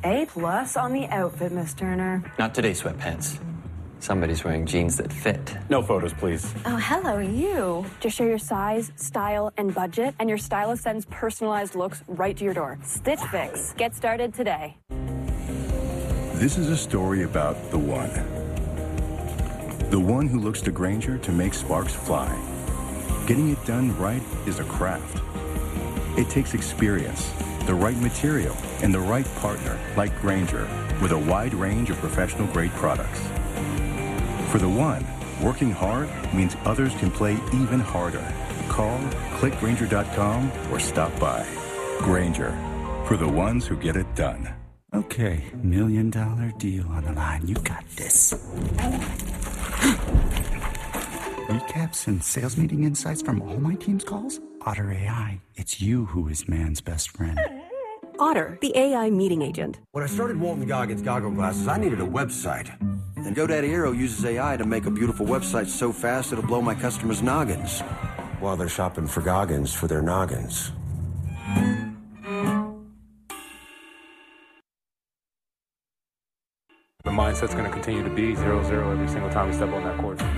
A+ on the outfit, Miss Turner. Not today, sweatpants. Somebody's wearing jeans that fit. No photos, please. Oh, hello, you. Just share your size, style, and budget, and your stylist sends personalized looks right to your door. Stitch Fix. Get started today. This is a story about the one. The one who looks to Grainger to make sparks fly. Getting it done right is a craft. It takes experience, the right material, and the right partner like Grainger with a wide range of professional-grade products. For the one, working hard means others can play even harder. Call, click Grainger.com, or stop by. Grainger, for the ones who get it done. Okay, $1 million deal on the line. You got this. Recaps and sales meeting insights from all my team's calls? Otter AI. It's you who is man's best friend. Otter, the AI meeting agent. When I started Walton Goggins Goggle Glasses, I needed a website. And GoDaddy Aero uses AI to make a beautiful website so fast it'll blow my customers' noggins while they're shopping for Goggins for their noggins. The mindset's going to continue to be 0-0 every single time we step on that court.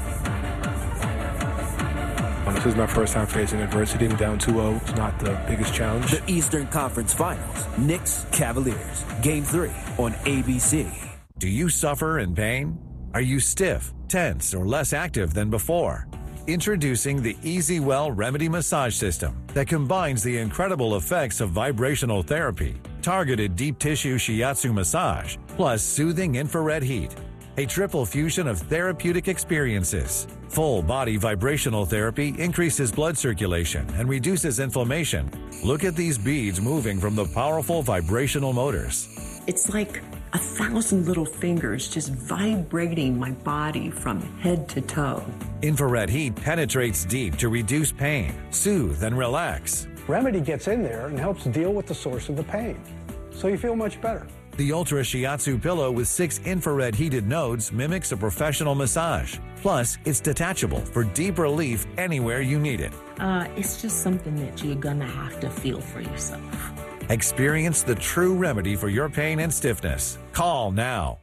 This is my first time facing adversity, and down 2-0 is not the biggest challenge. The Eastern Conference Finals, Knicks Cavaliers, Game 3 on ABC. Do you suffer in pain? Are you stiff, tense, or less active than before? Introducing the EasyWell Remedy Massage System that combines the incredible effects of vibrational therapy, targeted deep tissue shiatsu massage, plus soothing infrared heat. A triple fusion of therapeutic experiences. Full body vibrational therapy increases blood circulation and reduces inflammation. Look at these beads moving from the powerful vibrational motors. It's like 1,000 little fingers just vibrating my body from head to toe. Infrared heat penetrates deep to reduce pain, soothe, and relax. Remedy gets in there and helps deal with the source of the pain, so you feel much better. The Ultra Shiatsu pillow with 6 infrared heated nodes mimics a professional massage. Plus, it's detachable for deep relief anywhere you need it. It's just something that you're gonna have to feel for yourself. Experience the true remedy for your pain and stiffness. Call now.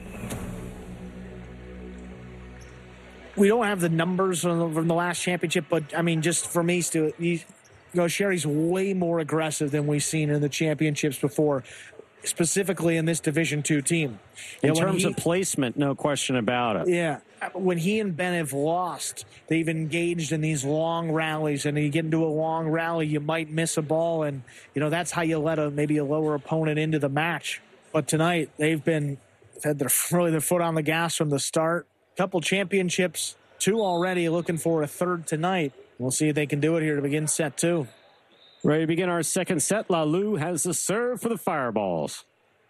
We don't have the numbers from the last championship, but I mean, just for me, Stu, Sherry's way more aggressive than we've seen in the championships before, specifically in this Division II team. In terms of placement, no question about it. Yeah. When he and Ben have lost, they've engaged in these long rallies, and you get into a long rally, you might miss a ball, and, that's how you let maybe a lower opponent into the match. But tonight, they've had their foot on the gas from the start. Couple championships, 2 already, looking for a third tonight. We'll see if they can do it here to begin set 2. Ready to begin our second set. Lalou has the serve for the Fireballs.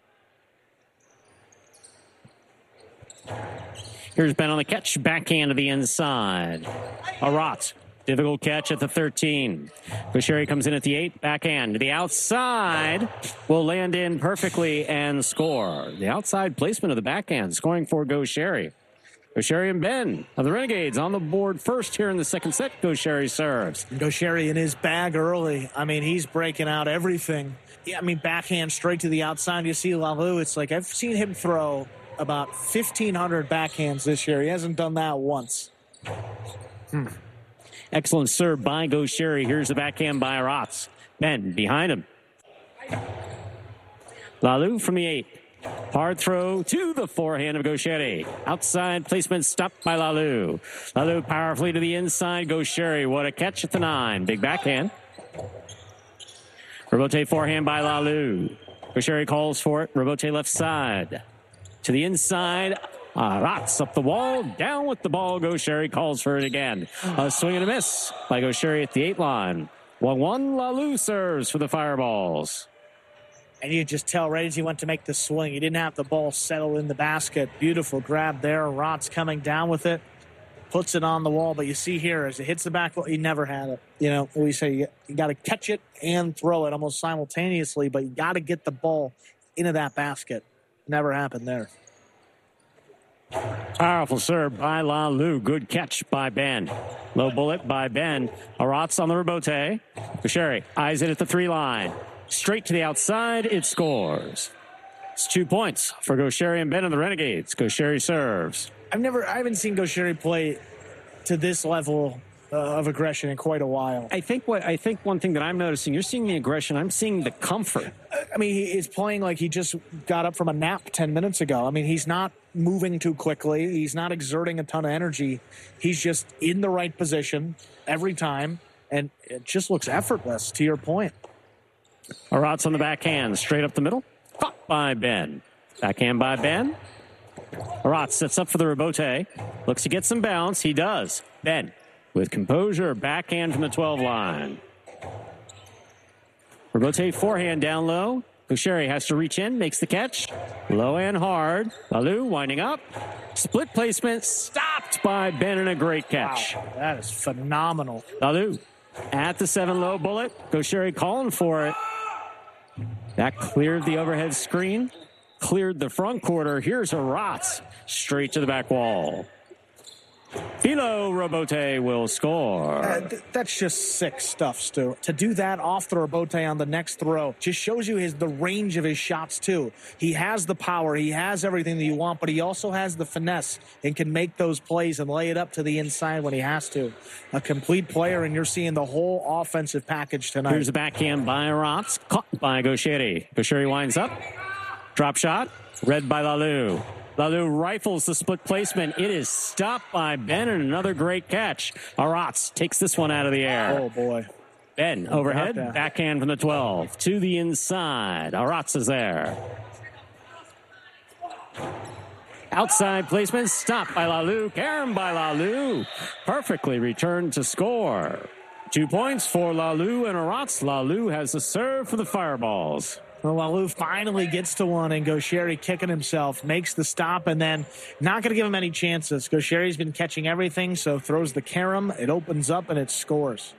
Here's Ben on the catch, backhand to the inside. Arat, difficult catch at the 13. Gaucheri comes in at the 8, backhand to the outside. Will land in perfectly and score. The outside placement of the backhand, scoring for Gaucheri. Gaucheri and Ben of the Renegades on the board first here in the second set. Gaucheri serves. Gaucheri in his bag early. I mean, he's breaking out everything. Yeah, I mean, backhand straight to the outside. You see Lalou, it's like I've seen him throw about 1,500 backhands this year. He hasn't done that once. Excellent serve by Gaucheri. Here's the backhand by Aratz. Ben behind him. Lalou from the 8. Hard throw to the forehand of Gaucheri. Outside placement stopped by Lalou. Lalou powerfully to the inside. Gaucheri, what a catch at the 9. Big backhand. Robote forehand by Lalou. Gaucheri calls for it. Robote left side. To the inside. Aratz up the wall. Down with the ball. Gaucheri calls for it again. A swing and a miss by Gaucheri at the 8 line. 1-1. Lalou serves for the Fireballs. And you just tell right as he went to make the swing, he didn't have the ball settle in the basket. Beautiful grab there. Aratz coming down with it. Puts it on the wall. But you see here, as it hits the back, he never had it. We say you got to catch it and throw it almost simultaneously, but you got to get the ball into that basket. Never happened there. Powerful serve by Lalou. Good catch by Ben. Low bullet by Ben. Aratz on the rebote. Gaucheri eyes it at the 3 line. Straight to the outside. It scores. It's 2 points for Gaucheri and Ben of the Renegades. Gaucheri serves. I haven't seen Gaucheri play to this level of aggression in quite a while. I think one thing that I'm noticing, you're seeing the aggression, I'm seeing the comfort. I mean, he is playing like he just got up from a nap 10 minutes ago. I mean, he's not moving too quickly. He's not exerting a ton of energy. He's just in the right position every time, and it just looks effortless, to your point. Arats on the backhand, straight up the middle. Caught by Ben. Backhand by Ben. Arats sets up for the rebote. Looks to get some bounce. He does. Ben with composure, backhand from the 12 line. Rebote forehand down low. Gaucheri has to reach in, makes the catch. Low and hard. Lalou winding up. Split placement, stopped by Ben and a great catch. Wow, that is phenomenal. Lalou at the 7 low bullet. Gaucheri calling for it. That cleared the overhead screen. Cleared the front quarter. Here's Arats straight to the back wall. Philo Robote will score. That's just sick stuff, Stu. To do that off the Robote on the next throw just shows you the range of his shots, too. He has the power. He has everything that you want, but he also has the finesse and can make those plays and lay it up to the inside when he has to. A complete player, and you're seeing the whole offensive package tonight. Here's the backhand by Arats. Caught by Gaucheri. Gaucheri winds up. Drop shot. Read by Lalou. Lalou rifles the split placement. It is stopped by Ben and another great catch. Arats takes this one out of the air. Oh, boy. Ben overhead. Backhand from the 12. To the inside. Arats is there. Outside placement. Stopped by Lalou. Carom by Lalou. Perfectly returned to score. 2 points for Lalou and Arats. Lalou has the serve for the Fireballs. Well, Lalou finally gets to one, and Gaucheri kicking himself, makes the stop, and then not going to give him any chances. Gaucheri's been catching everything, so throws the carom. It opens up, and it scores.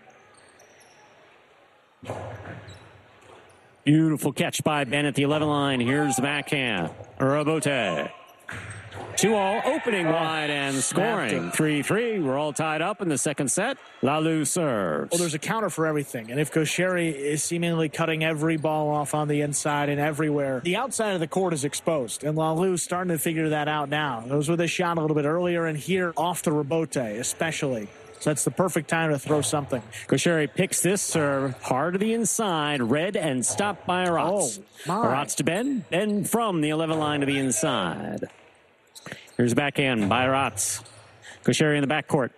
Beautiful catch by Ben at the 11 line. Here's the backhand. Robote. 2-all, opening wide and scoring. 3-3. We're all tied up in the second set. Lalou serves. Well, there's a counter for everything. And if Gaucheri is seemingly cutting every ball off on the inside and everywhere, the outside of the court is exposed. And Lalou's starting to figure that out now. Those were the shot a little bit earlier, and here off the Robote especially. So that's the perfect time to throw something. Gaucheri picks this serve hard to the inside, read and stopped by Arats. Arats to Ben. Ben from the 11 line to the inside. Here's a backhand by Arats. Gaucheri in the backcourt.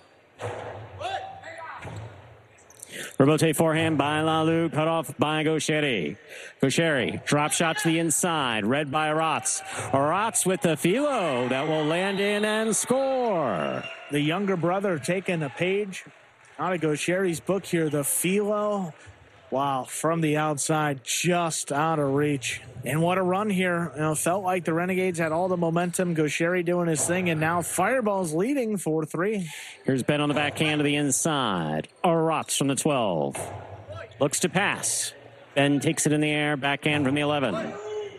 Robote forehand by Lalou, cut off by Gaucheri. Gaucheri, drop shot to the inside, read by Arats. Arats with the Philo that will land in and score. The younger brother taking a page out of Gaucheri's book here. The Philo, wow, from the outside, just out of reach. And what a run here. Felt like the Renegades had all the momentum. Gaucheri doing his thing, and now Fireballs leading 4-3. Here's Ben on the backhand to the inside. Arats from the 12. Looks to pass. Ben takes it in the air, backhand from the 11.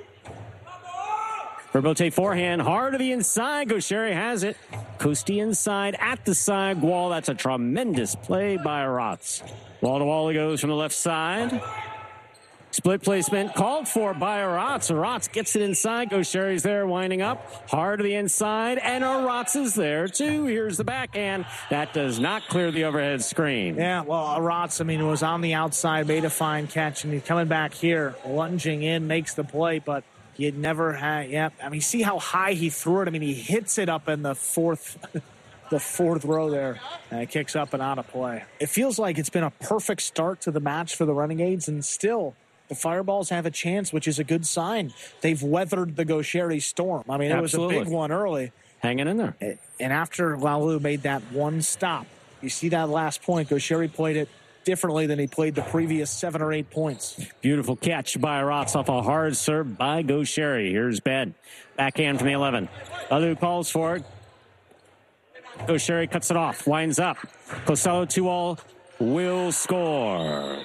Robote forehand, hard to the inside. Gaucheri has it. Coasty inside at the side wall. That's a tremendous play by Arats. Wall-to-wall he goes from the left side. Split placement called for by Arats. Arats gets it inside. Gaucheri's there winding up. Hard to the inside, and Arats is there too. Here's the backhand. That does not clear the overhead screen. Yeah, well, Arats, was on the outside, made a fine catch, and he's coming back here, lunging in, makes the play, but he had never had, see how high he threw it. He hits it up in the fourth row there, and it kicks up and out of play. It feels like it's been a perfect start to the match for the Renegades, and still the Fireballs have a chance, which is a good sign. They've weathered the Gaucheri storm. It was a big one early. Hanging in there. And after Lalou made that one stop, you see that last point, Gaucheri played it differently than he played the previous 7 or 8 points. Beautiful catch by Arats off a hard serve by Gaucheri. Here's Ben. Backhand from the 11. Lalou calls for it. Gaucheri cuts it off, winds up. Costello 2-all will score.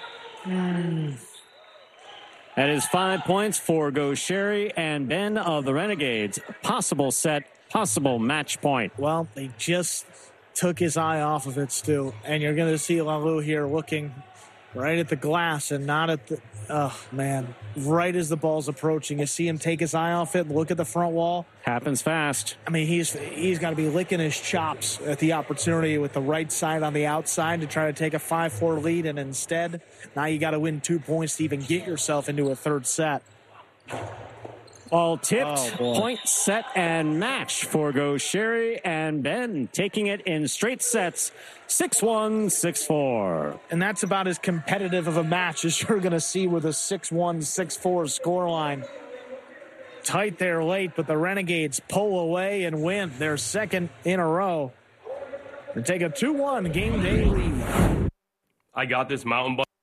That is 5 points for Gaucheri and Ben of the Renegades. Possible set, possible match point. Well, they just took his eye off of it, Stu. And you're going to see Lalou here looking right at the glass and not at the, oh man, right as the ball's approaching. You see him take his eye off it and look at the front wall. Happens fast. I mean, he's got to be licking his chops at the opportunity with the right side on the outside to try to take a 5-4 lead, and instead, now you got to win 2 points to even get yourself into a third set. All tipped, point, set, and match for Gaucheri and Ben, taking it in straight sets, 6-1, 6-4. And that's about as competitive of a match as you're going to see with a 6-1, 6-4 scoreline. Tight there late, but the Renegades pull away and win their second in a row. They take a 2-1 game day lead. I got this mountain bike.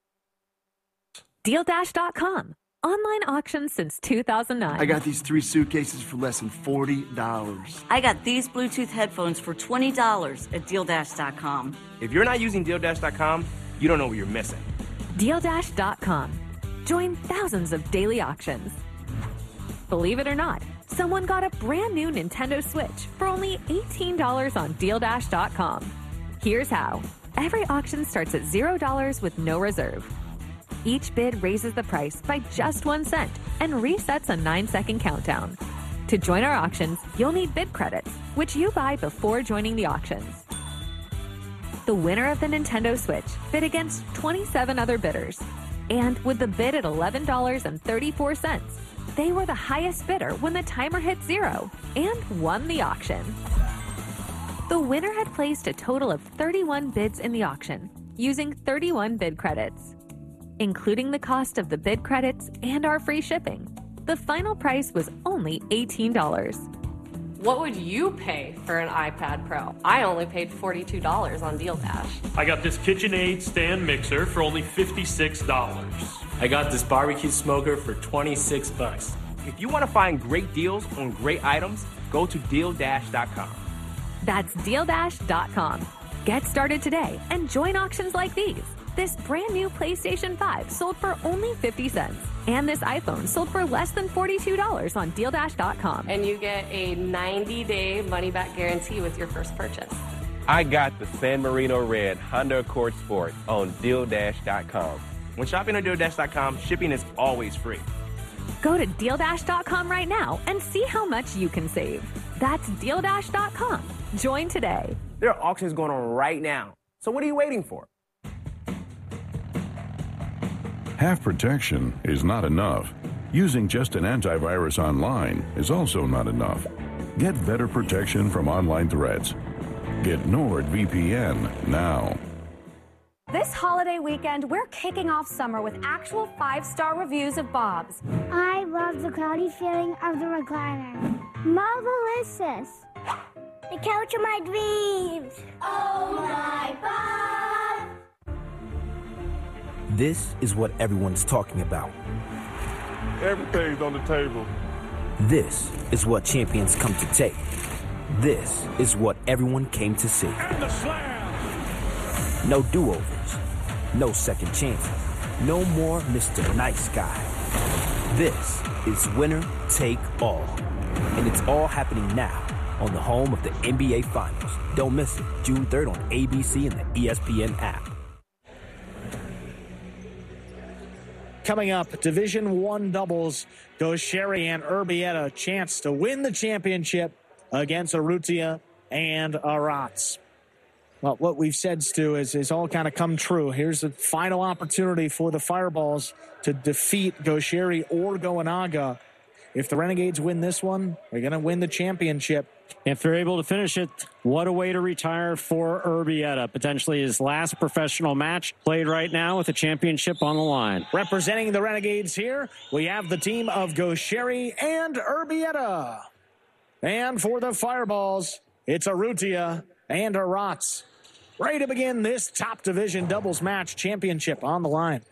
DealDash.com. Online auctions since 2009. I got these 3 suitcases for less than $40. I got these Bluetooth headphones for $20 at DealDash.com. If you're not using DealDash.com, you don't know what you're missing. DealDash.com. Join thousands of daily auctions. Believe it or not, someone got a brand new Nintendo Switch for only $18 on DealDash.com. Here's how. Every auction starts at $0 with no reserve. Each bid raises the price by just 1 cent and resets a 9-second countdown. To join our auctions, you'll need bid credits, which you buy before joining the auctions. The winner of the Nintendo Switch bid against 27 other bidders. And with the bid at $11.34, they were the highest bidder when the timer hit 0 and won the auction. The winner had placed a total of 31 bids in the auction, using 31 bid credits. Including the cost of the bid credits and our free shipping, the final price was only $18. What would you pay for an iPad Pro? I only paid $42 on Deal Dash. I got this KitchenAid stand mixer for only $56. I got this barbecue smoker for $26. If you want to find great deals on great items, go to DealDash.com. That's DealDash.com. Get started today and join auctions like these. This brand new PlayStation 5 sold for only 50 cents. And this iPhone sold for less than $42 on DealDash.com. And you get a 90-day money-back guarantee with your first purchase. I got the San Marino Red Honda Accord Sport on DealDash.com. When shopping on DealDash.com, shipping is always free. Go to DealDash.com right now and see how much you can save. That's DealDash.com. Join today. There are auctions going on right now. So what are you waiting for? Half protection is not enough. Using just an antivirus online is also not enough. Get better protection from online threats. Get NordVPN now. This holiday weekend, we're kicking off summer with actual 5-star reviews of Bob's. I love the cloudy feeling of the recliner. Marvelicious. The couch of my dreams. Oh my Bob. This is what everyone's talking about. Everything's on the table. This is what champions come to take. This is what everyone came to see. And the slam! No do-overs. No second chances. No more Mr. Nice Guy. This is winner take all. And it's all happening now on the home of the NBA Finals. Don't miss it. June 3rd on ABC and the ESPN app. Coming up, Division I doubles, Gaucheri and Urbieta, a chance to win the championship against Urrutia and Arats. Well, what we've said, Stu, is all kind of come true. Here's the final opportunity for the Fireballs to defeat Gaucheri or Goanaga. If the Renegades win this one, they're going to win the championship. If they're able to finish it, what a way to retire for Urbieta. Potentially his last professional match played right now with the championship on the line. Representing the Renegades here, we have the team of Gaucheri and Urbieta. And for the Fireballs, it's Urrutia and Arats. Ready to begin this top division doubles match championship on the line.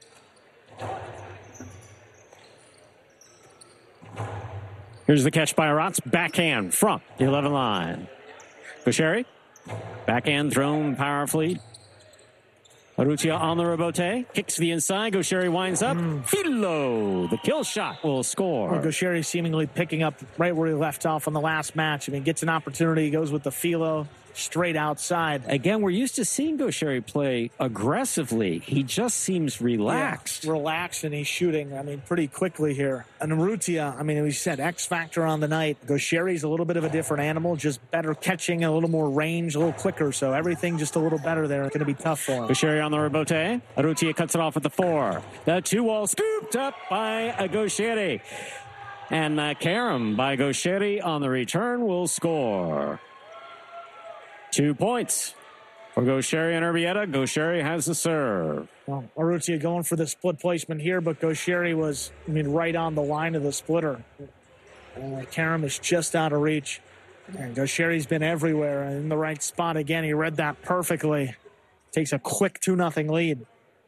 Here's the catch by Arats. Backhand from the 11 line. Gaucheri. Backhand thrown powerfully. Urrutia on the rebote. Kicks to the inside. Gaucheri winds up. Filo. The kill shot will score. Well, Gaucheri seemingly picking up right where he left off on the last match. I mean, gets an opportunity. Goes with the Filo. straight outside. Again, we're used to seeing Gaucheri play aggressively. He just seems relaxed. Yeah, relaxed, and he's shooting, pretty quickly here. And Urrutia, we said X factor on the night. Gaucheri's a little bit of a different animal, just better catching, a little more range, a little quicker. So everything just a little better there. It's going to be tough for him. Gaucheri on the rebote. Urrutia cuts it off at the 4. The 2-wall scooped up by Gaucheri. And Karam by Gaucheri on the return will score. 2 points for Gaucheri and Urbieta. Gaucheri has the serve. Well, Urrutia going for the split placement here, but Gaucheri was, right on the line of the splitter. Karam is just out of reach. And Gaucheri's been everywhere in the right spot again. He read that perfectly. Takes a quick 2-0 lead.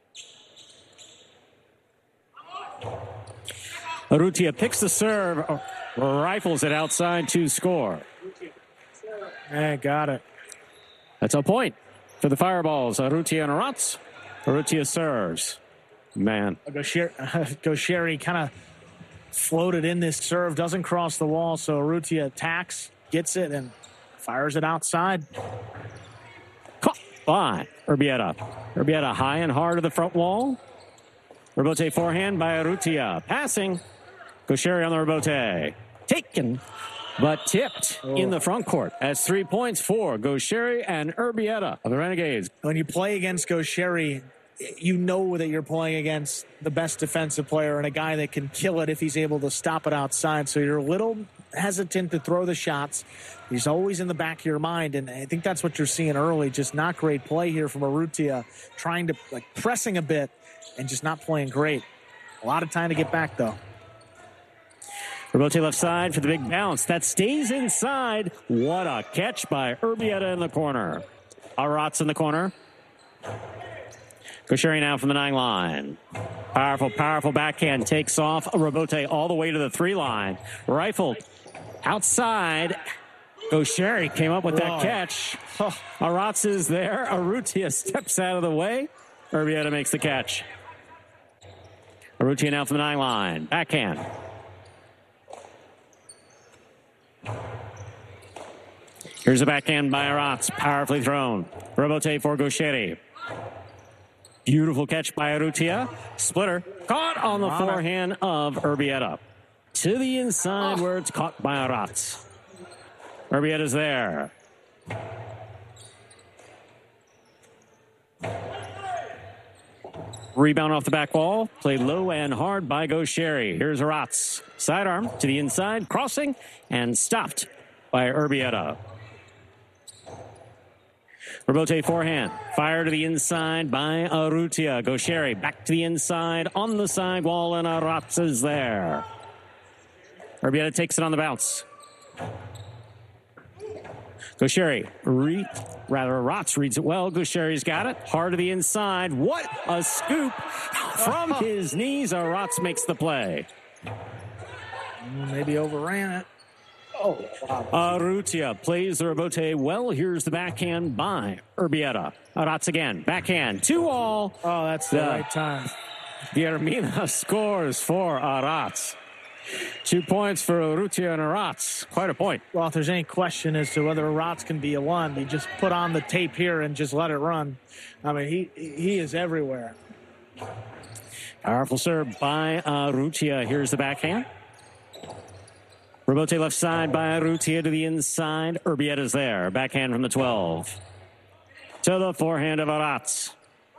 Urrutia picks the serve, rifles it outside to score. Got it. That's a point for the Fireballs. Urrutia and Arats. Urrutia serves. Man. Gaucheri kind of floated in this serve, doesn't cross the wall, so Urrutia attacks, gets it, and fires it outside. Caught by Urbieta. Urbieta high and hard to the front wall. Rebote forehand by Urrutia. Passing. Gaucheri on the rebote. Taken, but tipped in the front court. That's 3 points for Gaucheri and Urbieta of the Renegades. When you play against Gaucheri, you know that you're playing against the best defensive player and a guy that can kill it if he's able to stop it outside. So you're a little hesitant to throw the shots. He's always in the back of your mind, and I think that's what you're seeing early. Just not great play here from Urrutia, trying to, pressing a bit and just not playing great. A lot of time to get back, though. Rebote left side for the big bounce. That stays inside. What a catch by Urbieta in the corner. Arats in the corner. Gaucheri now from the 9 line. Powerful backhand. Takes off. Rebote all the way to the 3 line. Rifled outside. Gaucheri came up with that catch. Arats is there. Urrutia steps out of the way. Urbieta makes the catch. Urrutia now from the 9 line. Backhand. Here's a backhand by Arats. Powerfully thrown. Rebote for Gaucheri. Beautiful catch by Urrutia. Splitter. Caught on the forehand of Urbieta. To the inside where it's caught by Arats. Urbieta's there. Rebound off the back wall. Played low and hard by Gaucheri. Here's Arats. Sidearm to the inside. Crossing and stopped by Urbieta. Rebote forehand. Fire to the inside by Urrutia. Gaucheri back to the inside on the side wall, and Arats is there. Urbieta takes it on the bounce. Gaucheri, Arats reads it well. Gaucheri's got it. Hard to the inside. What a scoop from his knees. Arats makes the play. Maybe overran it. Urrutia plays the rebote well. Here's the backhand by Urbieta. Arats again. Backhand. 2-all. Oh, that's the right time. Guillermina scores for Arats. 2 points for Urrutia and Arats. Quite a point. Well, if there's any question as to whether Arats can be a 1, you just put on the tape here and just let it run. He is everywhere. Powerful serve by Urrutia. Here's the backhand. Rebote left side by Urrutia to the inside. Urbieta's there. Backhand from the 12. To the forehand of Arats.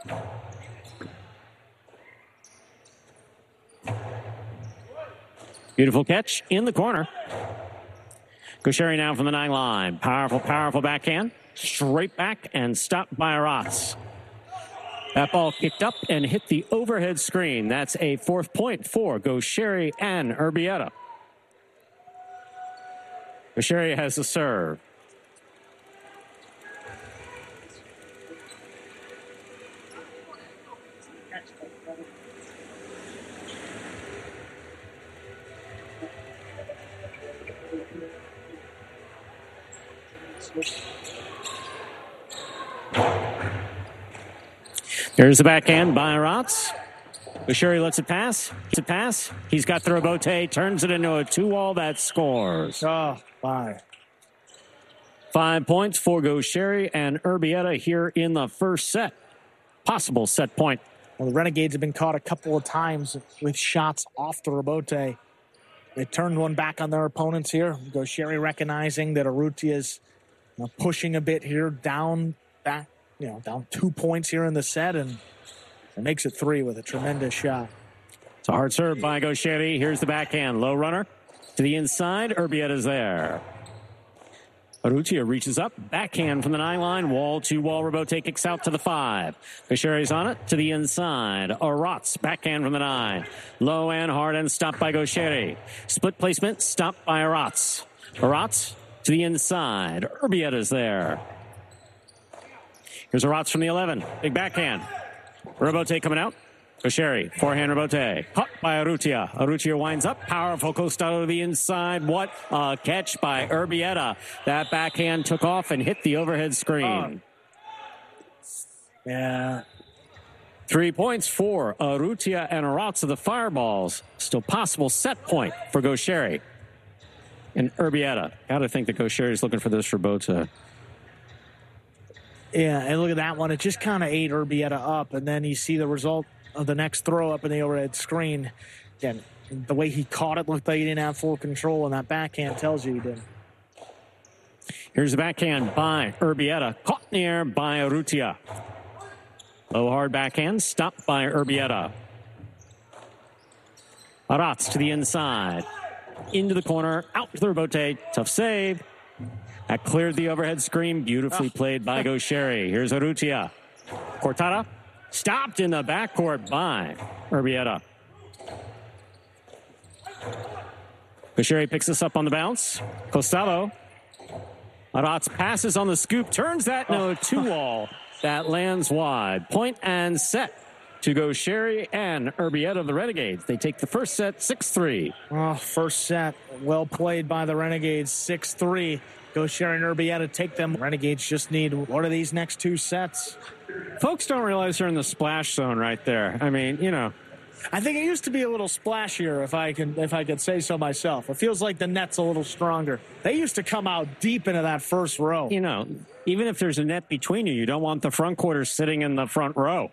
Beautiful catch in the corner. Gaucheri now from the 9 line. Powerful backhand. Straight back and stopped by Arats. That ball kicked up and hit the overhead screen. That's a 4th point for Gaucheri and Urbieta. Gaucheri has the serve. There's the backhand by Arats. Gaucheri lets it pass. He's got the rebote, turns it into a 2-all that scores. Oh, my. 5 points for Gaucheri and Urbieta here in the first set. Possible set point. Well, the Renegades have been caught a couple of times with shots off the rebote. They turned one back on their opponents here. Gaucheri recognizing that Urrutia is pushing a bit here, down 2 points here in the set, and it makes it 3 with a tremendous shot. It's a hard serve by Gaucheri. Here's the backhand. Low runner to the inside. Urbieta's there. Urrutia reaches up. Backhand from the 9-line. Wall-to-wall. Rebote kicks out to the 5. Gaucheri's on it to the inside. Arats. Backhand from the 9. Low and hard and stopped by Gaucheri. Split placement. Stopped by Arats. Arats to the inside. Urbieta's there. Here's Arats from the 11. Big backhand. Rebote coming out. Gaucheri, forehand rebote. Caught by Urrutia. Urrutia winds up. Powerful costado to the inside. What a catch by Urbieta. That backhand took off and hit the overhead screen. Yeah. 3 points for Urrutia and Arats of the Fireballs. Still possible set point for Gaucheri. And Urbieta. Got to think that Gaucheri is looking for this rebote. Yeah, and look at that one. It just kind of ate Urbieta up, and then you see the result of the next throw up in the overhead screen. Again, the way he caught it looked like he didn't have full control, and that backhand tells you he didn't. Here's the backhand by Urbieta. Caught in the air by Urrutia. Low hard backhand, stopped by Urbieta. Arats to the inside. Into the corner, out to the rebote. Tough save. That cleared the overhead screen. Beautifully played by Gaucheri. Here's Urrutia. Cortada. Stopped in the backcourt by Urbieta. Gaucheri picks this up on the bounce. Costado. Arats passes on the scoop. Turns that no 2-wall. That lands wide. Point and set to Gaucheri and Urbieta of the Renegades. They take the first set 6-3. Oh, first set. Well played by the Renegades. 6-3. Gaucheri and Urbieta take them. Renegades just need one of these next 2 sets. Folks don't realize they're in the splash zone right there. I mean, I think it used to be a little splashier, if I could say so myself. It feels like the net's a little stronger. They used to come out deep into that first row. Even if there's a net between you don't want the front quarters sitting in the front row.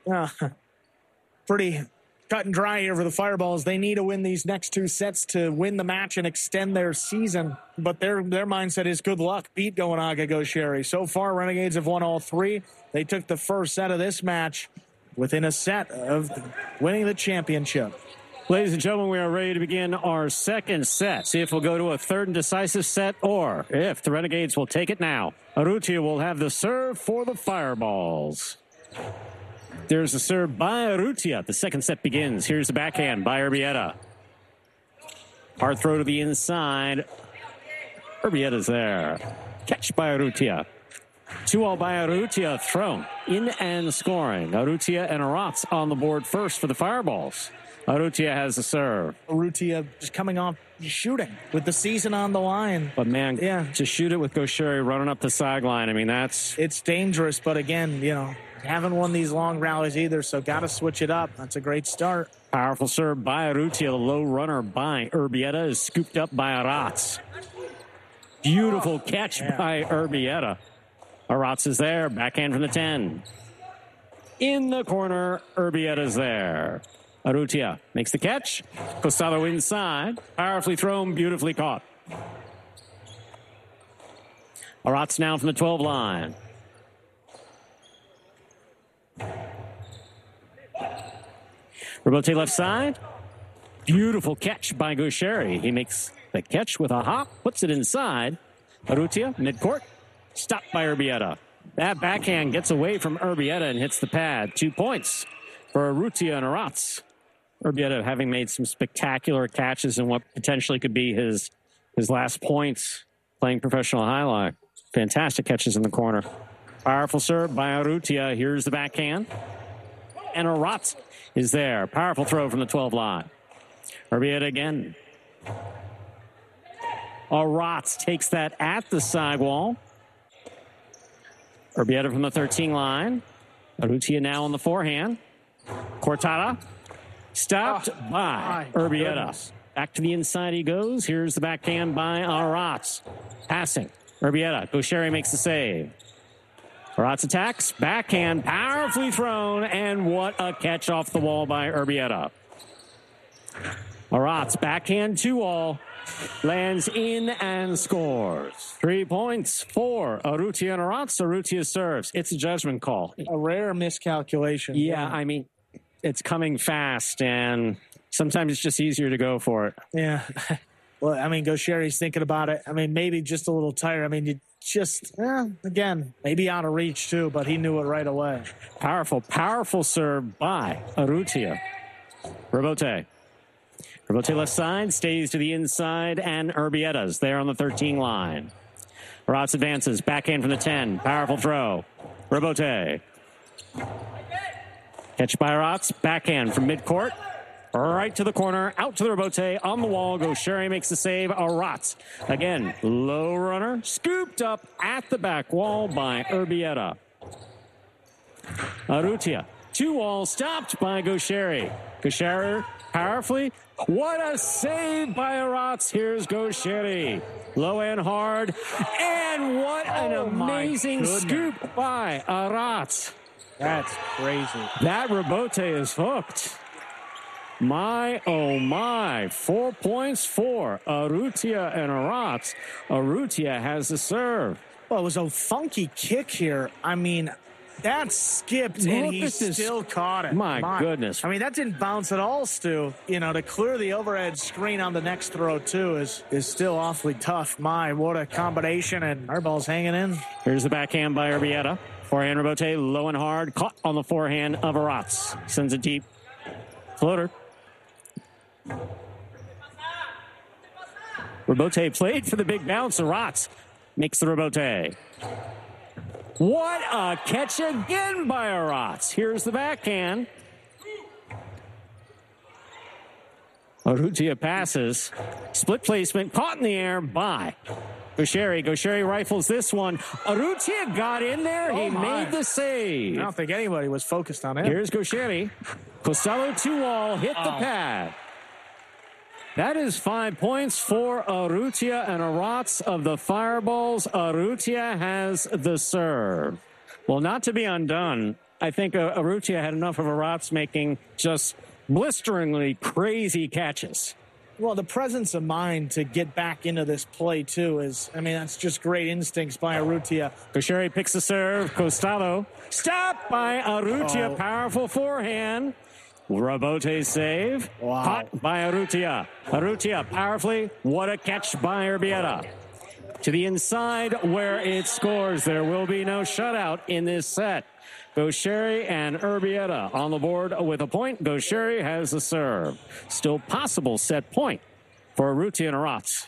Pretty cut and dry here for the Fireballs. They need to win these next 2 sets to win the match and extend their season. But their mindset is good luck. Beat Goanaga Gaucheri. So far, Renegades have won all 3. They took the first set of this match within a set of winning the championship. Ladies and gentlemen, we are ready to begin our second set. See if we'll go to a third and decisive set or if the Renegades will take it now. Urrutia will have the serve for the Fireballs. There's a serve by Urrutia. The second set begins. Here's the backhand by Urbieta. Hard throw to the inside. Urbieta's there. Catch by Urrutia. 2-all by Urrutia, thrown in and scoring. Urrutia and Arats on the board first for the Fireballs. Urrutia has the serve. Urrutia just coming off shooting with the season on the line. But man, to shoot it with Gaucheri running up the sideline, I mean, it's dangerous. But again, haven't won these long rallies either, so got to switch it up. That's a great start. Powerful serve by Urrutia. The low runner by Urbieta is scooped up by Arats. Beautiful catch by Urbieta. Arats is there. Backhand from the 10. In the corner, Urbieta's there. Urrutia makes the catch. Costado inside. Powerfully thrown, beautifully caught. Arats now from the 12 line. Rebote left side. Beautiful catch by Gaucheri. He makes the catch with a hop, puts it inside. Urrutia, midcourt, stopped by Urbieta. That backhand gets away from Urbieta and hits the pad. 2 points for Urrutia and Arats. Urbieta having made some spectacular catches in what potentially could be his last points playing professional highlight. Fantastic catches in the corner. Powerful serve by Urrutia. Here's the backhand. And Arats is there. Powerful throw from the 12 line. Urbieta again. Arats takes that at the sidewall. Urbieta from the 13 line. Urrutia now on the forehand. Cortada. Stopped by Urbieta. Back to the inside he goes. Here's the backhand by Arats. Passing. Urbieta. Gaucheri makes the save. Arats attacks. Backhand. Powerfully thrown. And what a catch off the wall by Urbieta. Arats backhand 2-all. Lands in and scores. 3 points for Urrutia and Arats. Urrutia serves. It's a judgment call. A rare miscalculation. Yeah, I mean, it's coming fast, and sometimes it's just easier to go for it. Yeah. Well, I mean, Gaucheri's thinking about it. I mean, maybe just a little tired. I mean, you just, again, maybe out of reach, too, but he knew it right away. Powerful serve by Urrutia. Robote. Robote left side, stays to the inside, and Urbieta's there on the 13 line. Arats advances, backhand from the 10. Powerful throw. Robote. Catch by Arats, backhand from midcourt. Right to the corner, out to the Robote, on the wall. Gaucheri makes the save. Arats, again, low runner, scooped up at the back wall by Urbieta. Urrutia, 2-all, stopped by Gaucheri. Gaucheri powerfully. What a save by Arats. Here's Gaucheri. Low and hard. And what an amazing scoop by Arats. That's crazy. That Robote is hooked. My, oh my. 4 points for Urrutia and Arats. Urrutia has the serve. Well, it was a funky kick here. I mean, that skipped and he still caught it. My goodness. I mean, that didn't bounce at all, Stu. You know, to clear the overhead screen on the next throw, too, is still awfully tough. My, what a combination, and our ball's hanging in. Here's the backhand by Urbieta. Forehand Robote, low and hard, caught on the forehand of Arats. Sends it deep. Floater. Robote played for the big bounce. Arats makes the Robote. What a catch again by Arats. Here's the backhand. Urrutia passes. Split placement, caught in the air by Gaucheri. Gaucheri rifles this one. Urrutia got in there. He made the save. I don't think anybody was focused on it. Here's Gaucheri. Costello 2-all, hit the pad. That is 5 points for Urrutia and Arats of the Fireballs. Urrutia has the serve. Well, not to be undone, I think Urrutia had enough of Arats making just blisteringly crazy catches. Well, the presence of mind to get back into this play, too, is, I mean, that's just great instincts by Urrutia. Gaucheri picks the serve. Costello stopped by Urrutia. Powerful forehand. Robote save. Wow. Caught by Urrutia. Urrutia powerfully. What a catch by Urbieta. To the inside where it scores. There will be no shutout in this set. Gaucheri and Urbieta on the board with a point. Gaucheri has the serve. Still possible set point for Urrutia and Arats.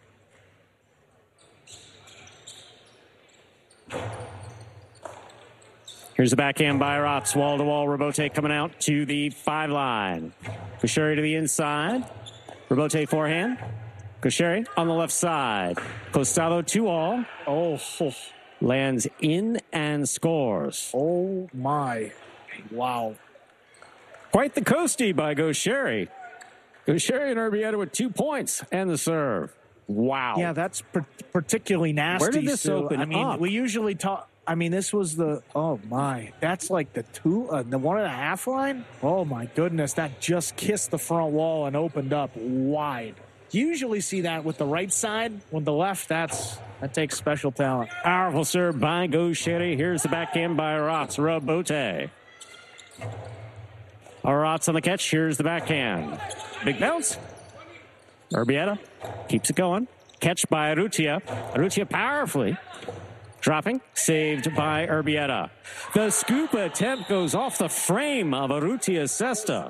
Here's the backhand by Arats. Wall-to-wall Robote coming out to the 5 line. Gaucheri to the inside. Robote forehand. Gaucheri on the left side. Costello 2-all. Oh. Lands in and scores. Oh, my. Wow. Quite the coastie by Gaucheri. Gaucheri and Urbieta with 2 points and the serve. Wow. Yeah, that's particularly nasty. Where did this open I mean, up? we usually talk... I mean, this was oh my, that's like the 1.5 line. Oh my goodness, that just kissed the front wall and opened up wide. You usually see that with the right side. With the left, that takes special talent. Powerful serve by Gaucheri. Here's the backhand by Arats. Robote. Arats on the catch. Here's the backhand. Big bounce. Urbieta keeps it going. Catch by Urrutia. Urrutia powerfully. Dropping, saved by Urbieta. The scoop attempt goes off the frame of Urrutia's cesta.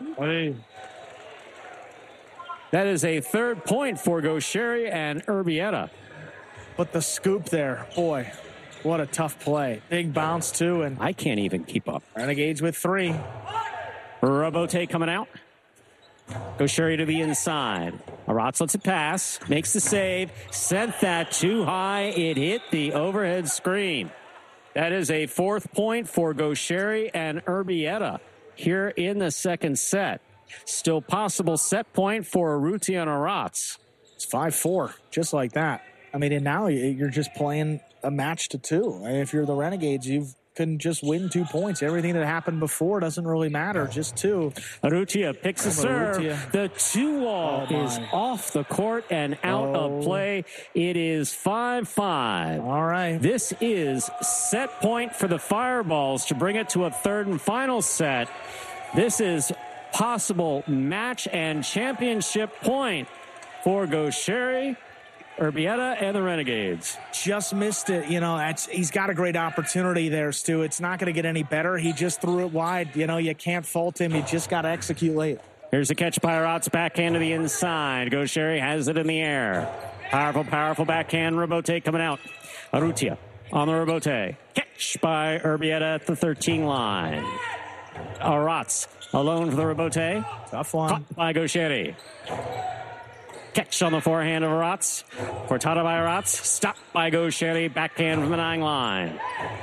That is a 3rd point for Gaucheri and Urbieta. But the scoop there, boy, what a tough play. Big bounce, too, and I can't even keep up. Renegades with 3. Robote coming out. Gaucheri to the inside. Arats lets it pass. Makes the save. Sent that too high. It hit the overhead screen. That is a 4th point for Gaucheri and Urbieta here in the second set. Still possible set point for Urrutia and Arats. It's 5-4, just like that. I mean, and now you're just playing a match to 2. I mean, if you're the Renegades, you can just win 2 points. Everything that happened before doesn't really matter, just 2. Urrutia picks a serve. The 2-wall is off the court and out of play. It is 5-5. All right. This is set point for the Fireballs to bring it to a third and final set. This is possible match and championship point for Gaucheri, Urbieta, and the Renegades. Just missed it. You know, he's got a great opportunity there, Stu. It's not going to get any better. He just threw it wide. You know, you can't fault him. You just got to execute late. Here's a catch by Arats, backhand to the inside. Gaucheri has it in the air. Powerful backhand. Robote coming out. Urrutia on the Robote. Catch by Urbieta at the 13 line. Arats alone for the Robote. Tough one. Caught by Gaucheri. Catch on the forehand of Arats. Cortada by Arats. Stopped by Gaucheri. Backhand from the 9 line.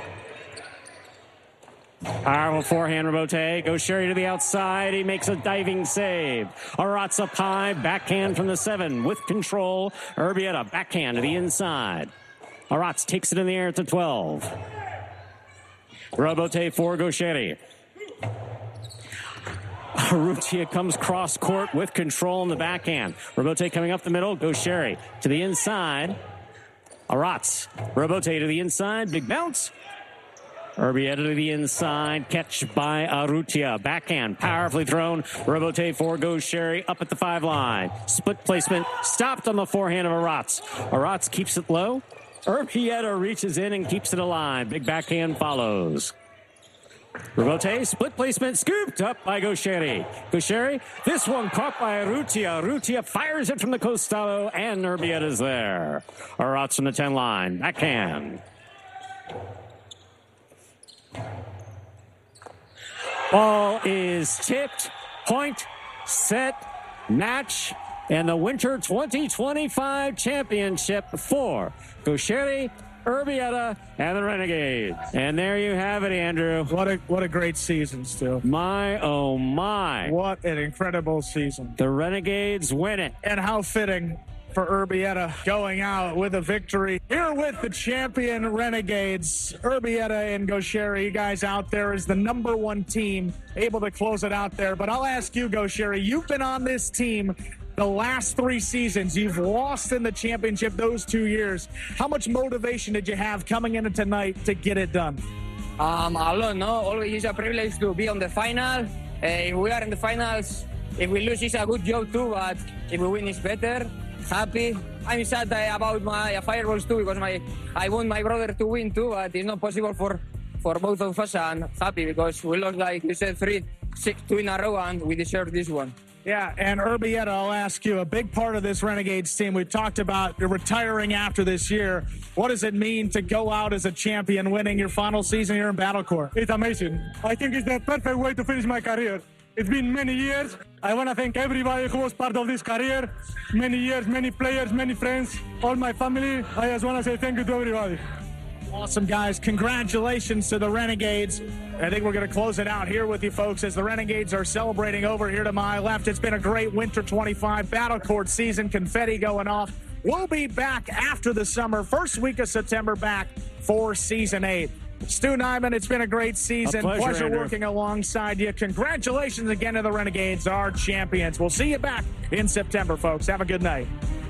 Powerful forehand, Robote. Gaucheri to the outside. He makes a diving save. Arats up high. Backhand from the 7 with control. Urbieta backhand to the inside. Arats takes it in the air at the 12. Robote for Gaucheri. Urrutia comes cross court with control in the backhand. Robote coming up the middle. Gaucheri to the inside. Arats. Robote to the inside. Big bounce. Urbieta to the inside. Catch by Urrutia. Backhand. Powerfully thrown. Robote for Gaucheri up at the 5 line. Split placement. Stopped on the forehand of Arats. Arats keeps it low. Urbieta reaches in and keeps it alive. Big backhand follows. Robote, split placement, scooped up by Gaucheri. Gaucheri, this one caught by Urrutia. Urrutia fires it from the Costado, and Urbieta's there. Arats from the 10 line. Backhand. Ball is tipped. Point, set, match, and the Winter 2025 Championship for Gaucheri, Urbieta, and the Renegades. And there you have it, Andrew. What a great season, Stu. My, oh my. What an incredible season. The Renegades win it. And how fitting for Urbieta going out with a victory. Here with the champion Renegades, Urbieta and Gaucheri. You guys out there is the number 1 team, able to close it out there. But I'll ask you, Gaucheri, you've been on this team the last 3 seasons. You've lost in the championship those 2 years. How much motivation did you have coming into tonight to get it done? A lot, no? Always is a privilege to be on the final. If we are in the finals, if we lose, it's a good job too, but if we win, it's better. Happy. I'm sad about my Fireballs too, because I want my brother to win too, but it's not possible for both of us, and happy because we lost, like you said, 2 in a row, and we deserve this one. Yeah, and Urbieta, I'll ask you, a big part of this Renegades team, we talked about retiring after this year. What does it mean to go out as a champion, winning your final season here in Battle Court? It's amazing. I think it's the perfect way to finish my career. It's been many years. I want to thank everybody who was part of this career. Many years, many players, many friends, all my family. I just want to say thank you to everybody. Awesome, guys. Congratulations to the Renegades. I think we're going to close it out here with you folks as the Renegades are celebrating over here to my left. It's been a great Winter 25 Battle Court season. Confetti going off. We'll be back after the summer, first week of September, back for Season 8. Stu Nyman, it's been a great season. Pleasure working alongside you. Congratulations again to the Renegades, our champions. We'll see you back in September, folks. Have a good night.